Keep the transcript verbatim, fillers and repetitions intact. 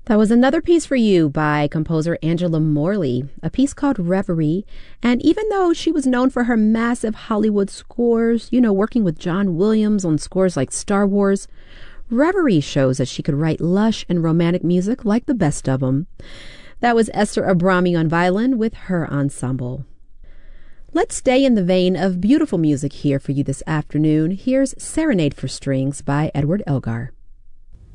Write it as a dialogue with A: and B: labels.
A: That was another piece for you by composer Angela Morley, a piece called Reverie. And even though she was known for her massive Hollywood scores, you know, working with John Williams on scores like Star Wars, Reverie shows that she could write lush and romantic music like the best of them. That was Esther Abrami on violin with her ensemble. Let's stay in the vein of beautiful music here for you this afternoon. Here's Serenade for Strings by Edward Elgar.